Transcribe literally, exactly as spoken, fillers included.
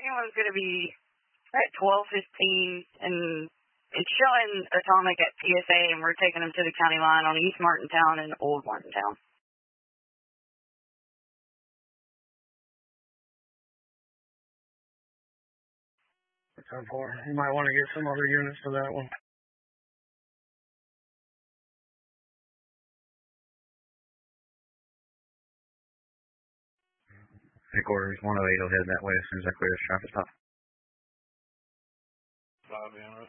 second one's going to be at twelve fifteen, and it's showing Atomic at P S A, and we're taking them to the county line on East Martintown and Old Martintown. ten four. You might want to get some other units for that one. Headquarters one oh eight will head that way as soon as I clear this traffic stop. Five in,